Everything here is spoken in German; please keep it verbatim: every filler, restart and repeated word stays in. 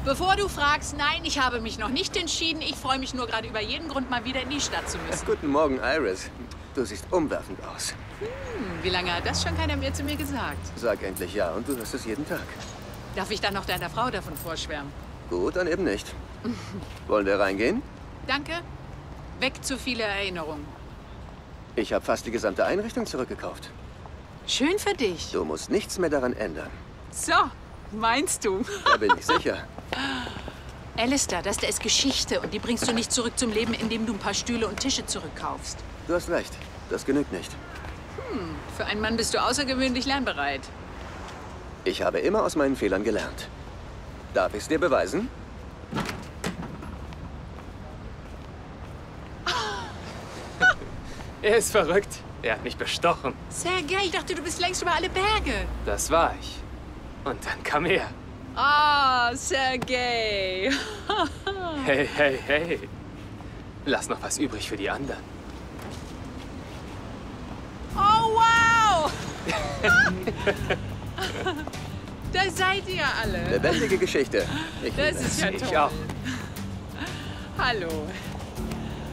Bevor du fragst, nein, ich habe mich noch nicht entschieden. Ich freue mich nur gerade über jeden Grund, mal wieder in die Stadt zu müssen. Guten Morgen, Iris. Du siehst umwerfend aus. Hm, wie lange hat das schon keiner mehr zu mir gesagt? Sag endlich ja und du hörst es jeden Tag. Darf ich dann noch deiner Frau davon vorschwärmen? Gut, dann eben nicht. Wollen wir reingehen? Danke. Weg zu viele Erinnerungen. Ich habe fast die gesamte Einrichtung zurückgekauft. Schön für dich. Du musst nichts mehr daran ändern. So, meinst du? Da bin ich sicher. Alistair, das da ist Geschichte und die bringst du nicht zurück zum Leben, indem du ein paar Stühle und Tische zurückkaufst. Du hast recht. Das genügt nicht. Hm, für einen Mann bist du außergewöhnlich lernbereit. Ich habe immer aus meinen Fehlern gelernt. Darf ich es dir beweisen? Er ist verrückt. Er hat mich bestochen. Sergej, ich dachte, du bist längst über alle Berge. Das war ich. Und dann kam er. Ah, oh, Sergej. Hey, hey, hey. Lass noch was übrig für die anderen. Oh, wow! Da seid ihr alle. Lebendige Geschichte. Ich Das liebe ist es. ja Ich toll. auch. Hallo.